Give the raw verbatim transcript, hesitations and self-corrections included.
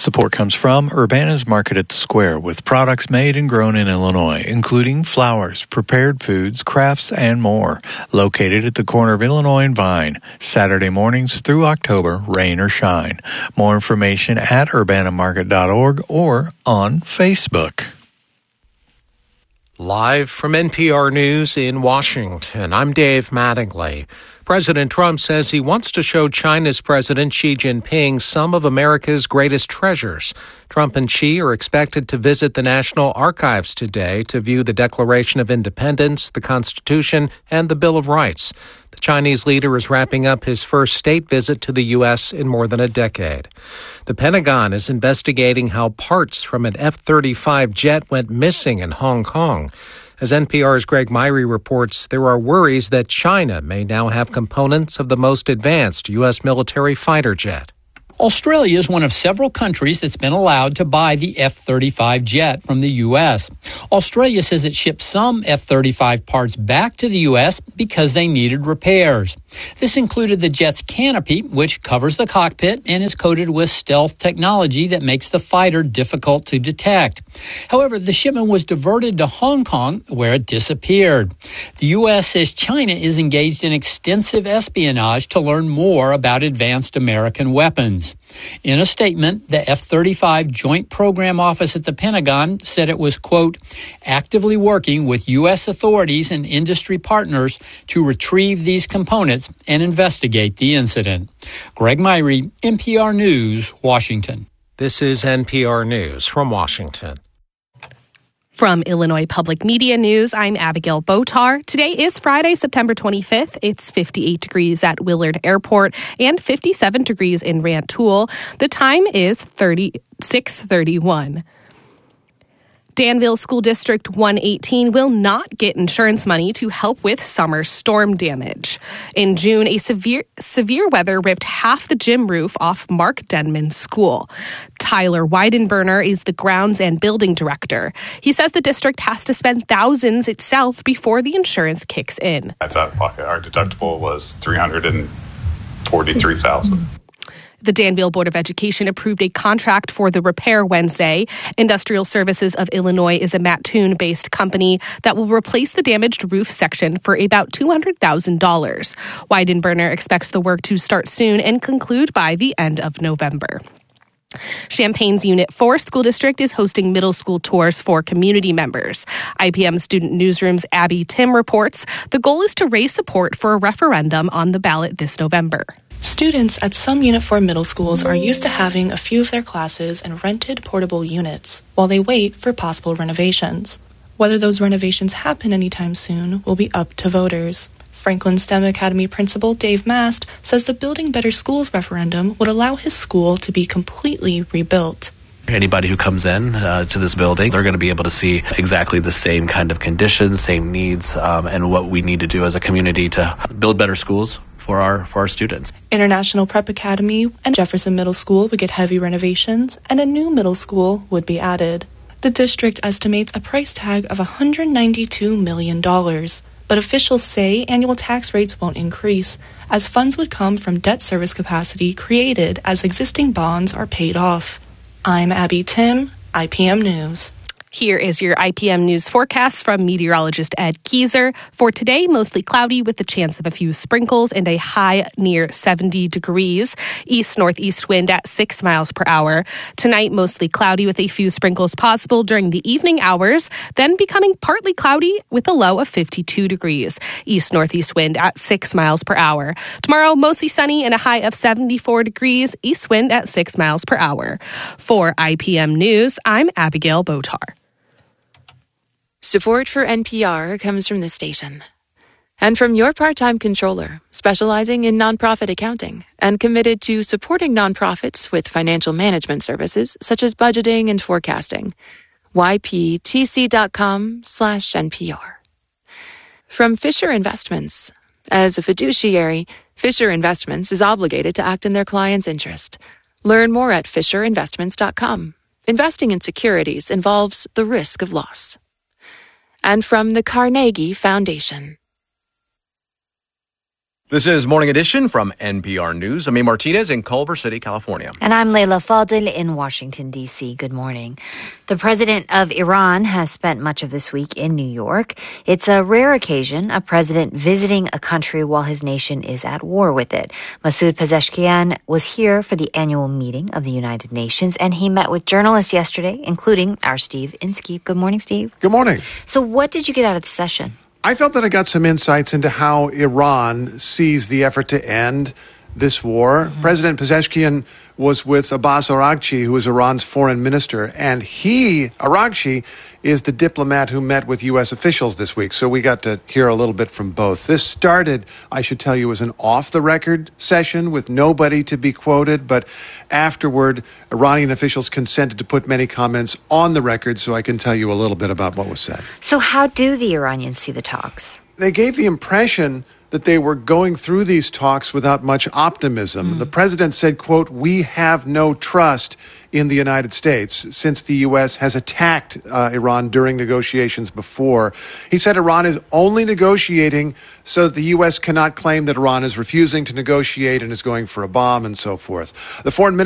Support comes from Urbana's Market at the Square, with products made and grown in Illinois, including flowers, prepared foods, crafts, and more. Located at the corner of Illinois and Vine, Saturday mornings through October, rain or shine. More information at urbana market dot org or on Facebook. Live from N P R News in Washington, I'm Dave Mattingly. President Trump says he wants to show China's President Xi Jinping some of America's greatest treasures. Trump and Xi are expected to visit the National Archives today to view the Declaration of Independence, the Constitution, and the Bill of Rights. The Chinese leader is wrapping up his first state visit to the U S in more than a decade. The Pentagon is investigating how parts from an F thirty-five jet went missing in Hong Kong. As N P R's Greg Myrie reports, there are worries that China may now have components of the most advanced U S military fighter jet. Australia is one of several countries that's been allowed to buy the F thirty-five jet from the U S. Australia says it shipped some F thirty-five parts back to the U S because they needed repairs. This included the jet's canopy, which covers the cockpit and is coated with stealth technology that makes the fighter difficult to detect. However, the shipment was diverted to Hong Kong, where it disappeared. The U S says China is engaged in extensive espionage to learn more about advanced American weapons. In a statement, the F thirty-five Joint Program Office at the Pentagon said it was, quote, actively working with U S authorities and industry partners to retrieve these components and investigate the incident. Greg Myrie, N P R News, Washington. This is N P R News from Washington. From Illinois Public Media News, I'm Abigail Botar. Today is Friday, September twenty-fifth. It's fifty-eight degrees at Willard Airport and fifty-seven degrees in Rantoul. The time is thirty-six thirty-one. Danville School District one eighteen will not get insurance money to help with summer storm damage. In June, a severe severe weather ripped half the gym roof off Mark Denman School. Tyler Weidenberner is the grounds and building director. He says the district has to spend thousands itself before the insurance kicks in. That's out of pocket. Our deductible was three hundred forty-three thousand dollars. The Danville Board of Education approved a contract for the repair Wednesday. Industrial Services of Illinois is a Mattoon-based company that will replace the damaged roof section for about two hundred thousand dollars. Weidenberner expects the work to start soon and conclude by the end of November. Champaign's Unit four School District is hosting middle school tours for community members. I P M Student Newsroom's Abby Tim reports the goal is to raise support for a referendum on the ballot this November. Students at some Unit four middle schools are used to having a few of their classes in rented portable units while they wait for possible renovations. Whether those renovations happen anytime soon will be up to voters. Franklin STEM Academy principal Dave Mast says the Building Better Schools referendum would allow his school to be completely rebuilt. Anybody who comes in uh, to this building, they're going to be able to see exactly the same kind of conditions, same needs, um, and what we need to do as a community to build better schools for our for our students. International Prep Academy and Jefferson Middle School would get heavy renovations, and a new middle school would be added. The district estimates a price tag of one hundred ninety-two million dollars. But officials say annual tax rates won't increase, as funds would come from debt service capacity created as existing bonds are paid off. I'm Abby Tim, I P M News. Here is your I P M News forecast from meteorologist Ed Kieser. For today, mostly cloudy with the chance of a few sprinkles and a high near seventy degrees. East-northeast wind at six miles per hour. Tonight, mostly cloudy with a few sprinkles possible during the evening hours, then becoming partly cloudy with a low of fifty-two degrees. East-northeast wind at six miles per hour. Tomorrow, mostly sunny and a high of seventy-four degrees. East wind at six miles per hour. For I P M News, I'm Abigail Botar. Support for N P R comes from this station and from your part-time controller, specializing in nonprofit accounting and committed to supporting nonprofits with financial management services such as budgeting and forecasting. Y P T C dot com slash N P R. From Fisher Investments. As a fiduciary, Fisher Investments is obligated to act in their client's interest. Learn more at fisher investments dot com. Investing in securities involves the risk of loss. And from the Carnegie Foundation. This is Morning Edition from N P R News. I'm A. Martinez in Culver City, California. And I'm Leila Fadel in Washington, D C. Good morning. The president of Iran has spent much of this week in New York. It's a rare occasion, a president visiting a country while his nation is at war with it. Masoud Pezeshkian was here for the annual meeting of the United Nations, and he met with journalists yesterday, including our Steve Inskeep. Good morning, Steve. Good morning. So what did you get out of the session? I felt that I got some insights into how Iran sees the effort to end this war. Mm-hmm. President Pezeshkian was with Abbas Araghchi, who is Iran's foreign minister, and he, Araghchi, is the diplomat who met with U S officials this week. So we got to hear a little bit from both. This started, I should tell you, as an off-the-record session with nobody to be quoted, but afterward, Iranian officials consented to put many comments on the record, so I can tell you a little bit about what was said. So how do the Iranians see the talks? They gave the impression that they were going through these talks without much optimism. Mm. The president said, quote, "We have no trust in the United States," since the U S has attacked uh, Iran during negotiations before. He said Iran is only negotiating so that the U S cannot claim that Iran is refusing to negotiate and is going for a bomb and so forth. The foreign minister